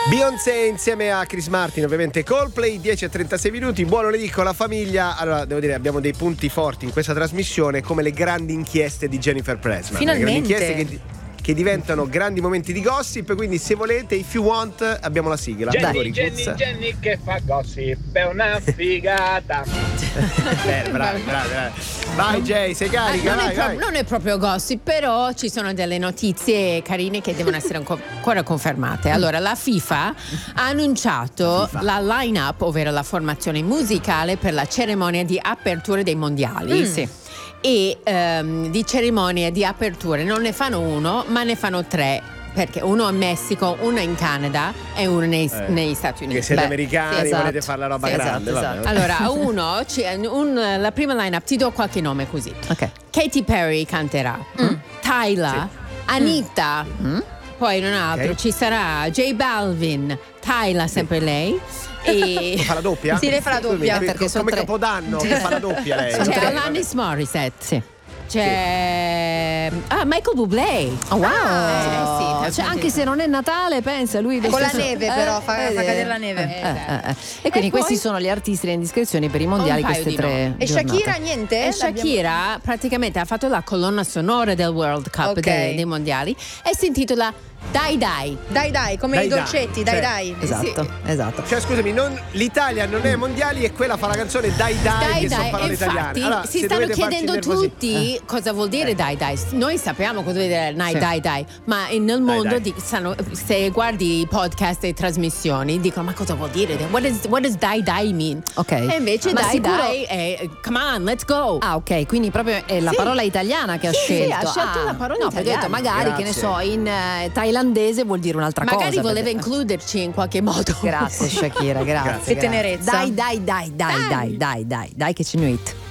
Beyoncé insieme a Chris Martin, ovviamente Coldplay, 10:36 minuti. Buon lunedì con la famiglia. Allora, devo dire, abbiamo dei punti forti in questa trasmissione, come le grandi inchieste di Jennifer Pressman. Finalmente. Le grandi inchieste che diventano grandi momenti di gossip. Quindi, se volete, if you want, abbiamo la sigla. Jenny che fa gossip, è una figata. Bravi. Vai Jay, sei carica, vai. Non è proprio gossip, però ci sono delle notizie carine che devono essere ancora confermate. Allora, la FIFA ha annunciato la line-up, ovvero la formazione musicale per la cerimonia di apertura dei mondiali. Sì. E di cerimonie di apertura non ne fanno uno, ma ne fanno tre. Perché uno in Messico, uno in Canada e uno negli Stati Uniti. Che siete americani, sì, esatto. Volete fare la roba grande. Esatto. Allora, la prima lineup, ti do qualche nome così. Ok. Katy Perry canterà, Tyla, Anita, poi un altro, ci sarà J Balvin, Tyla, sempre lei. E fa la doppia? Sì, lei fa la doppia, perché come Capodanno che fa la doppia lei. C'è Alanis Morissette. Sì. C'è Michael Bublé. Oh, wow. Sì, anche se non è Natale, pensa lui con la neve, però fa cadere la neve. E quindi questi poi sono gli artisti le indiscrezioni per i mondiali, queste tre E giornate. Shakira niente? E Shakira praticamente ha fatto la colonna sonora del World Cup dei mondiali e si intitola Dai Dai, come i dolcetti, dai. Esatto. Cioè, scusami, l'Italia non è ai mondiali e quella fa la canzone Dai, che sono parole italiane. Allora, si stanno chiedendo tutti cosa vuol dire Dai. Noi sappiamo cosa vuol dire Dai, ma nel mondo se guardi i podcast e trasmissioni dicono ma cosa vuol dire? What does Dai mean? Ok. E invece Dai è come on, let's go. Ah, ok, quindi proprio è la parola italiana che ha scelto. Sì, ha scelto la parola italiana. Perché ho detto magari, Grazie. che ne so, in thailandese vuol dire un'altra cosa. Magari voleva includerci in qualche modo. Grazie Shakira, grazie. Che tenerezza. Dai che c'è new hit.